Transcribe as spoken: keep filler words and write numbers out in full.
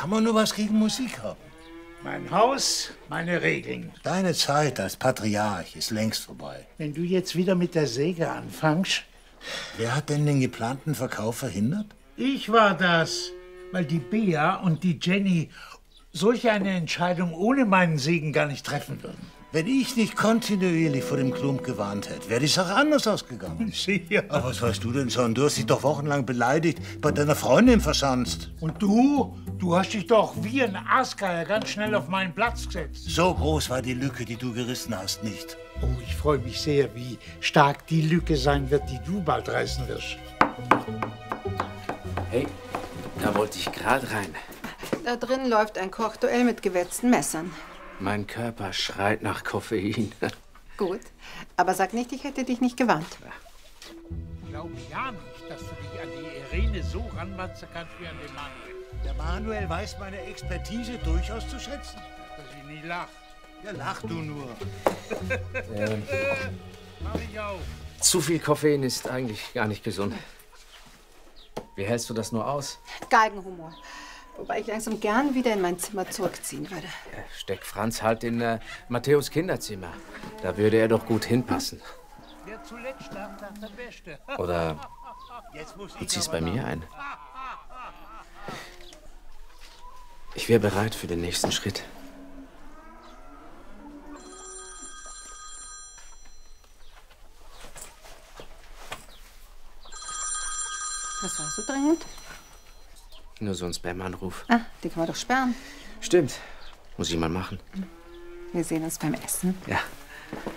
kann man nur was gegen Musik haben? Mein Haus, meine Regeln. Deine Zeit als Patriarch ist längst vorbei. Wenn du jetzt wieder mit der Säge anfängst... Wer hat denn den geplanten Verkauf verhindert? Ich war das, weil die Bea und die Jenny solch eine Entscheidung ohne meinen Segen gar nicht treffen würden. Wenn ich nicht kontinuierlich vor dem Klump gewarnt hätte, wäre die Sache anders ausgegangen. Sicher. Aber was weißt du denn schon? Du hast dich doch wochenlang beleidigt bei deiner Freundin verschanzt. Und du? Du hast dich doch wie ein Aasgeier ganz schnell auf meinen Platz gesetzt. So groß war die Lücke, die du gerissen hast, nicht. Oh, ich freue mich sehr, wie stark die Lücke sein wird, die du bald reißen wirst. Hey, da wollte ich gerade rein. Da drin läuft ein Kochduell mit gewetzten Messern. Mein Körper schreit nach Koffein. Gut, aber sag nicht, ich hätte dich nicht gewarnt. Ich glaube ja nicht, dass du dich an die Irene so ranwatzen kannst wie an den Manuel. Der Manuel weiß meine Expertise durchaus zu schätzen. Dass ich nie lach. Ja, lach du nur. ähm, Mach dich auf. Zu viel Koffein ist eigentlich gar nicht gesund. Wie hältst du das nur aus? Galgenhumor. Wobei ich langsam gern wieder in mein Zimmer zurückziehen würde. Ja, steck Franz halt in äh, Matthäus Kinderzimmer. Da würde er doch gut hinpassen. Wer zuletzt starb, sagt der Beste. Oder Jetzt muss du ich ziehst aber bei mir lachen. ein. Ich wäre bereit für den nächsten Schritt. Was war so dringend? Nur so ein Spam-Anruf. Ah, die kann man doch sperren. Stimmt. Muss ich mal machen. Wir sehen uns beim Essen. Ja.